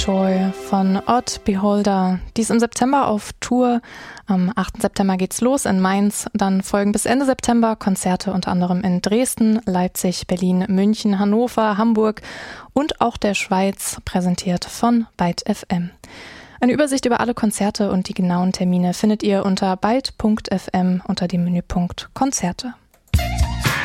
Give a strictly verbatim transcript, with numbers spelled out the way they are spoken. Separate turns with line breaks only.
Toy von Odd Beholder. Die ist im September auf Tour. Am achten September geht's los in Mainz. Dann folgen bis Ende September Konzerte unter anderem in Dresden, Leipzig, Berlin, München, Hannover, Hamburg und auch der Schweiz, präsentiert von Byte F M. Eine Übersicht über alle Konzerte und die genauen Termine findet ihr unter byte punkt f m unter dem Menüpunkt Konzerte.